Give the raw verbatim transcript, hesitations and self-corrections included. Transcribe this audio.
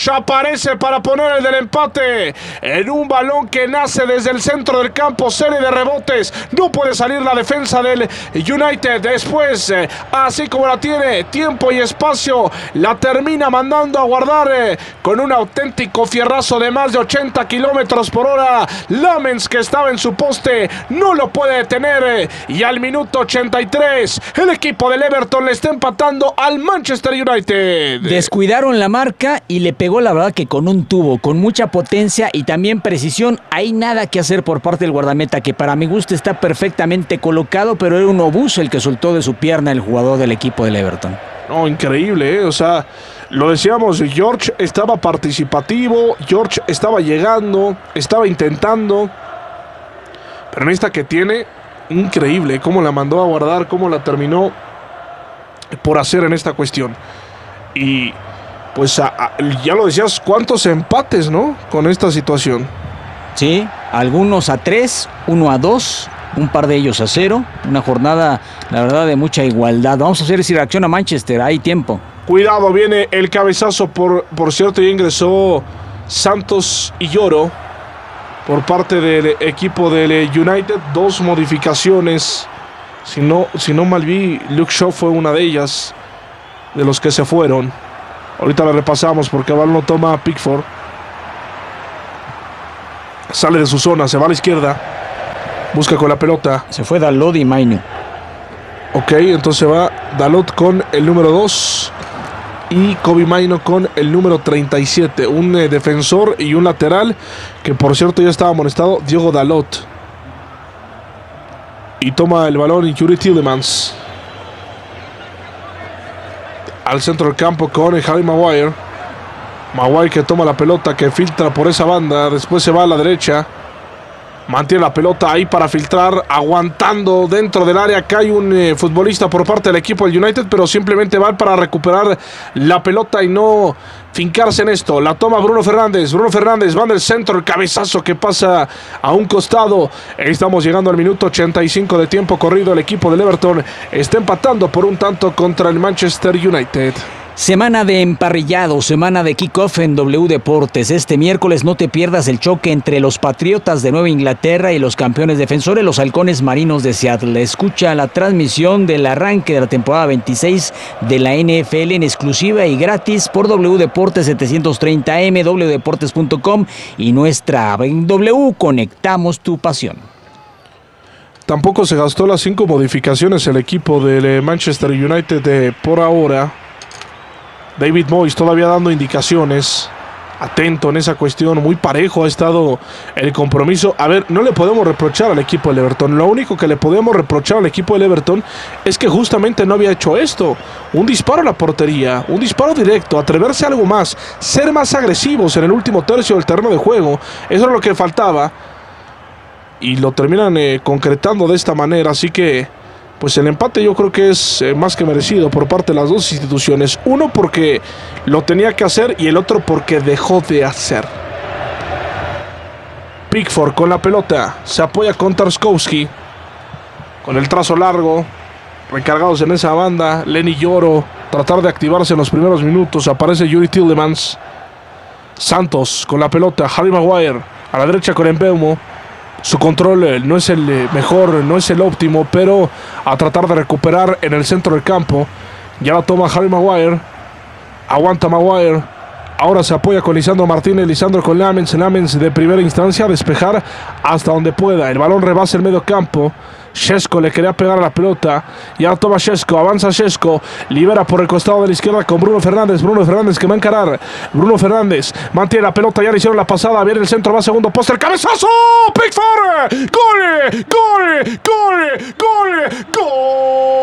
George aparece para poner el del empate en un balón que nace desde el centro del campo, serie de rebotes, no puede salir la defensa del United. Después, eh, así como la tiene, tiempo y espacio, la termina mandando a guardar eh, con un auténtico fierrazo de más de ochenta kilómetros por hora. Lamens, que estaba en su poste, no lo puede detener eh, y al minuto ochenta y tres el equipo del Everton le está empatando al Manchester United. Descuidaron la marca y le pegó, la verdad, que con un tubo, con mucha potencia y también precisión. Hay nada que hacer por parte del guardameta, que para mi gusto está perfectamente colocado, pero era un obús el que soltó de su pierna el jugador del equipo del Everton. No, increíble, ¿eh? O sea, lo decíamos, George estaba participativo, George estaba llegando, estaba intentando, pero en esta que tiene, increíble, cómo la mandó a guardar, cómo la terminó por hacer en esta cuestión. Y pues a, a, ya lo decías, cuántos empates, ¿no? Con esta situación. Sí, algunos a tres, uno a dos, un par de ellos a cero. Una jornada, la verdad, de mucha igualdad. Vamos a ver si reacciona Manchester, hay tiempo. Cuidado, viene el cabezazo, por, por cierto, ya ingresó Santos y Lloro por parte del equipo del United. Dos modificaciones, si no, si no mal vi, Luke Shaw fue una de ellas, de los que se fueron. Ahorita la repasamos porque el balón lo toma Pickford. Sale de su zona, se va a la izquierda, busca con la pelota. Se fue Dalot y Mainu. Ok, entonces va Dalot con el número dos y Kobbie Mainoo con el número treinta y siete. Un eh, defensor y un lateral que, por cierto, ya estaba amonestado, Diogo Dalot. Y toma el balón Youri Tielemans al centro del campo con Harry Maguire. Maguire que toma la pelota, que filtra por esa banda, después se va a la derecha, mantiene la pelota ahí para filtrar, aguantando dentro del área. Acá hay un eh, futbolista por parte del equipo del United, pero simplemente va para recuperar la pelota y no fincarse en esto. La toma Bruno Fernández, Bruno Fernández va en el centro, el cabezazo que pasa a un costado. Estamos llegando al minuto ochenta y cinco de tiempo corrido. El equipo del Everton está empatando por un tanto contra el Manchester United. Semana de emparrillado, semana de kickoff en W Deportes. Este miércoles no te pierdas el choque entre los Patriotas de Nueva Inglaterra y los campeones defensores, los Halcones Marinos de Seattle. Escucha la transmisión del arranque de la temporada veintiséis de la N F L en exclusiva y gratis por W Deportes setecientos treinta A M, w deportes punto com y nuestra app en W. Conectamos tu pasión. Tampoco se gastó las cinco modificaciones el equipo del Manchester United de, por ahora. David Moyes todavía dando indicaciones, atento en esa cuestión, muy parejo ha estado el compromiso. A ver, no le podemos reprochar al equipo del Everton, lo único que le podemos reprochar al equipo del Everton es que justamente no había hecho esto, un disparo a la portería, un disparo directo, atreverse a algo más, ser más agresivos en el último tercio del terreno de juego. Eso era lo que faltaba y lo terminan eh, concretando de esta manera, así que pues el empate yo creo que es eh, más que merecido por parte de las dos instituciones. Uno porque lo tenía que hacer y el otro porque dejó de hacer. Pickford con la pelota, se apoya con Tarkowski, con el trazo largo, recargados en esa banda. Lenny Yoro, tratar de activarse en los primeros minutos. Aparece Youri Tielemans. Santos con la pelota, Harry Maguire a la derecha con Mbeumo. Su control no es el mejor, no es el óptimo, pero a tratar de recuperar en el centro del campo. Ya la toma Harry Maguire. Aguanta Maguire. Ahora se apoya con Lisandro Martínez. Lisandro con Lamens. Lamens de primera instancia. Despejar hasta donde pueda. El balón rebasa el medio campo. Šeško le quería pegar a la pelota. Ya la toma Šeško. Avanza Šeško. Libera por el costado de la izquierda con Bruno Fernández. Bruno Fernández que va a encarar. Bruno Fernández mantiene la pelota. Ya le hicieron la pasada. Viene el centro. Va segundo poste. El cabezazo. Pickford. ¡Gol! ¡Gol! ¡Gol! ¡Gol! ¡Gol!